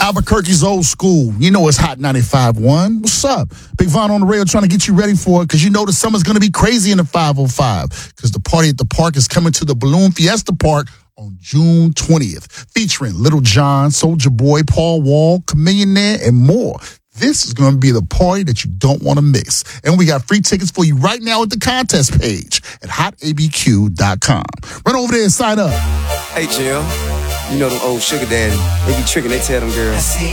Albuquerque's old school. You know it's Hot 95.1. What's up? Big Von on the rail trying to get you ready for it because you know the summer's going to be crazy in the 505 because the party at the park is coming to the Balloon Fiesta Park on June 20th, featuring Little John, Soulja Boy, Paul Wall, Chamillionaire, and more. This is going to be the party that you don't want to miss. And we got free tickets for you right now at the contest page at hotabq.com. Run over there and sign up. Hey, Jill. You know them old sugar daddy. They be tricking, they tell them girls,